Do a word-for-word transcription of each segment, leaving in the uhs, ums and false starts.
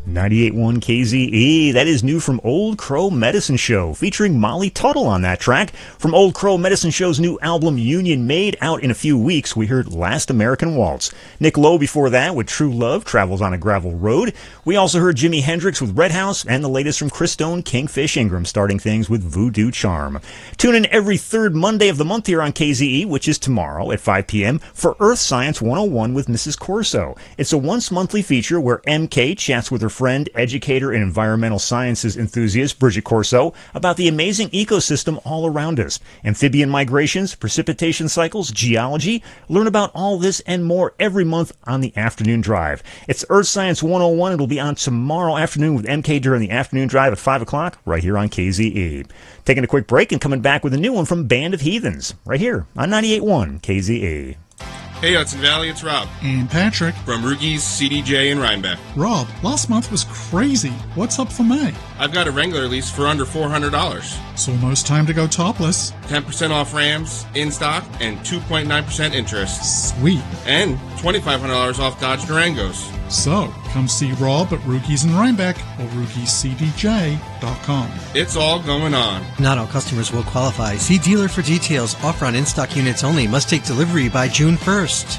ninety-eight point one K Z E, that is new from Old Crow Medicine Show, featuring Molly Tuttle on that track. From Old Crow Medicine Show's new album Union Made, out in a few weeks, we heard Last American Waltz. Nick Lowe before that with True Love, Travels on a Gravel Road. We also heard Jimi Hendrix with Red House, and the latest from Chris Stone, Kingfish Ingram, starting things with Voodoo Charm. Tune in every third Monday of the month here on K Z E, which is tomorrow at five p.m., for Earth Science one oh one with Missus Corso. It's a once-monthly feature where M K chats with her friend, educator, and environmental sciences enthusiast Bridget Corso about the amazing ecosystem all around us. Amphibian migrations, precipitation cycles, geology. Learn about all this and more every month on the afternoon drive. It's Earth Science one oh one. It'll be on tomorrow afternoon with M K during the afternoon drive at five o'clock right here on K Z E. Taking a quick break and coming back with a new one from Band of Heathens right here on ninety-eight point one K Z E. Hey Hudson Valley, it's Rob. And Patrick. From Rugies, C D J, and Rhinebeck. Rob, last month was crazy. What's up for May? I've got a Wrangler lease for under four hundred dollars. It's almost time to go topless. ten percent off Rams, in stock, and two point nine percent interest. Sweet. And twenty-five hundred dollars off Dodge Durangos. So, come see Rob at Rugies in Rhinebeck or Rugies C D J dot com. It's all going on. Not all customers will qualify. See dealer for details. Offer on in-stock units only. Must take delivery by June first.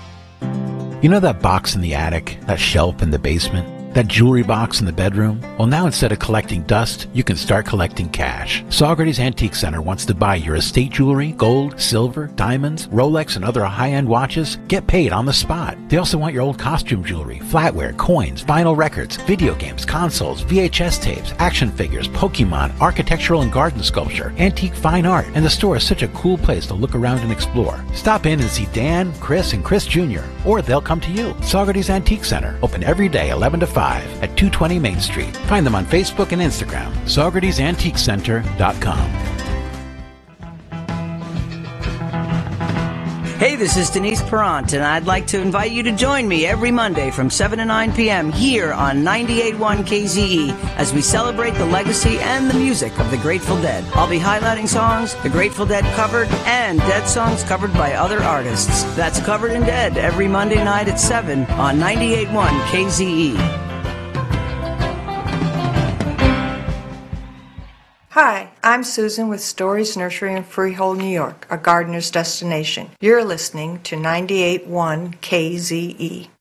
You know that box in the attic? That shelf in the basement? That jewelry box in the bedroom? Well, now instead of collecting dust, you can start collecting cash. Saugerties Antique Center wants to buy your estate jewelry, gold, silver, diamonds, Rolex, and other high-end watches. Get paid on the spot. They also want your old costume jewelry, flatware, coins, vinyl records, video games, consoles, V H S tapes, action figures, Pokemon, architectural and garden sculpture, antique fine art. And the store is such a cool place to look around and explore. Stop in and see Dan, Chris, and Chris Junior Or they'll come to you. Saugerties Antique Center, open every day eleven to five. At two twenty Main Street. Find them on Facebook and Instagram. Saugerties Antique Center dot com. Hey, this is Denise Perrant, and I'd like to invite you to join me every Monday from seven to nine p.m. here on ninety-eight point one K Z E as we celebrate the legacy and the music of the Grateful Dead. I'll be highlighting songs the Grateful Dead covered and Dead songs covered by other artists. That's Covered in Dead every Monday night at seven on ninety-eight point one K Z E. Hi, I'm Susan with Stories Nursery in Freehold, New York, a gardener's destination. You're listening to ninety-eight point one K Z E.